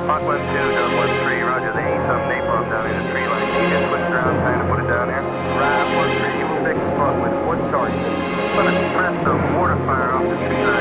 Mach 1-2, Dub 1-3, roger, they ain't some napalm down in the tree line. Can you just switch around time to put it down here? Right, 1-3, you will take the spot with one target. Let us press the mortar fire off the tree line.